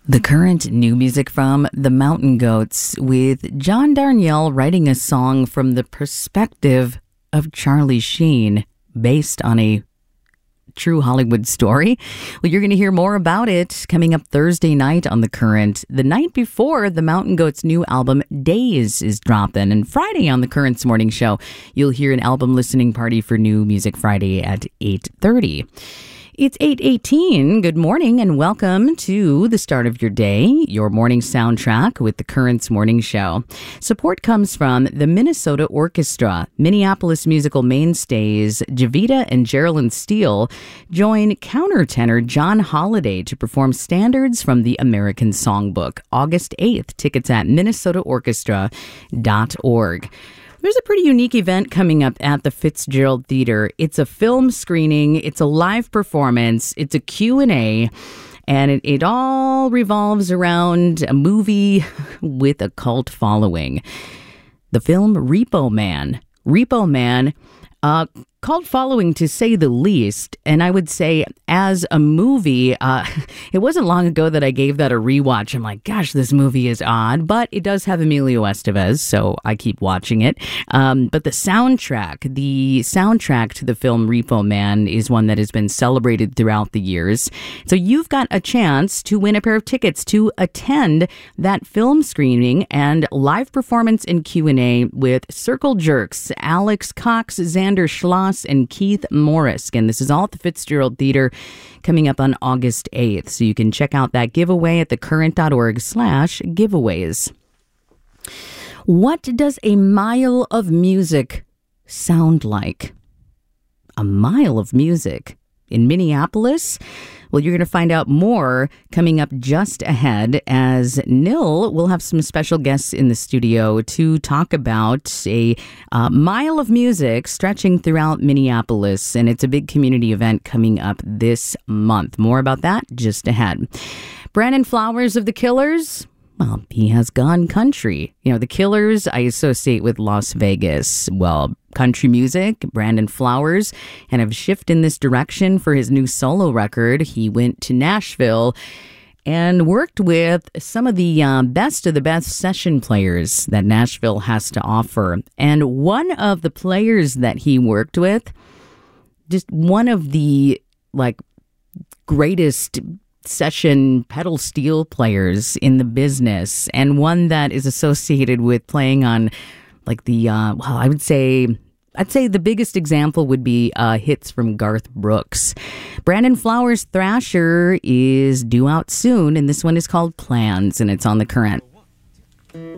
The current new music from the Mountain Goats, with John Darnielle writing a song from the perspective of Charlie Sheen, based on a true Hollywood story. Well, you're going to hear more about it coming up Thursday night on The Current. The night before, the Mountain Goats' new album, Days, is dropping. And Friday on The Current's morning show, you'll hear an album listening party for New Music Friday at 8:30. It's 8:18. Good morning and welcome to the start of your day, your morning soundtrack with the Current's morning show. Support comes from the Minnesota Orchestra. Minneapolis musical mainstays Javita and Geraldine Steele join countertenor John Holiday to perform standards from the American Songbook. August 8th. Tickets at minnesotaorchestra.org. There's a pretty unique event coming up at the Fitzgerald Theater. It's a film screening, it's a live performance, it's a Q&A, and it all revolves around a movie with a cult following. The film Repo Man. Repo Man, cult following to say the least, and I would say as a movie, it wasn't long ago that I gave that a rewatch. I'm like, gosh, this movie is odd, but it does have Emilio Estevez, so I keep watching it. But the soundtrack to the film Repo Man is one that has been celebrated throughout the years. So you've got a chance to win a pair of tickets to attend that film screening and live performance and Q&A with Circle Jerks, Alex Cox, Xander Schloss, and Keith Morris. Again, this is all at the Fitzgerald Theater coming up on August 8th. So you can check out that giveaway at thecurrent.org/giveaways. What does a mile of music sound like? A mile of music in Minneapolis? Well, you're going to find out more coming up just ahead, as Nil will have some special guests in the studio to talk about a mile of music stretching throughout Minneapolis, and it's a big community event coming up this month. More about that just ahead. Brandon Flowers of The Killers. Well, he has gone country. You know, The Killers I associate with Las Vegas. Well, country music, Brandon Flowers, and have shifted in this direction for his new solo record. He went to Nashville and worked with some of the best of the best session players that Nashville has to offer. And one of the players that he worked with, just one of the greatest session pedal steel players in the business, and one that is associated with playing on I'd say the biggest example would be hits from Garth Brooks. Brandon Flowers' Thrasher is due out soon, and this one is called Plans, and it's on The Current.